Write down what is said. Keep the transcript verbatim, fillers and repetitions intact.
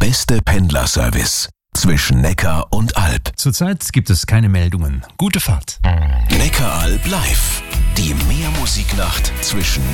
beste Pendlerservice zwischen Neckar und Alb. Zurzeit gibt es keine Meldungen. Gute Fahrt. Neckaralb live. Die Meermusiknacht zwischen